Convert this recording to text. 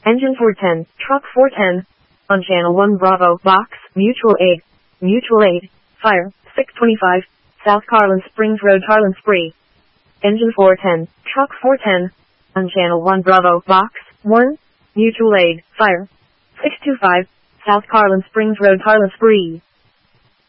Engine 410, Truck 410. On Channel 1 Bravo, Box, Mutual Aid. Mutual Aid, Fire, 625, South Carlin Springs Road, Carlin Spree. Engine 410, Truck 410. On Channel 1 Bravo, Box, 1, Mutual Aid, Fire, 625, South Carlin Springs Road, Carlin Spree.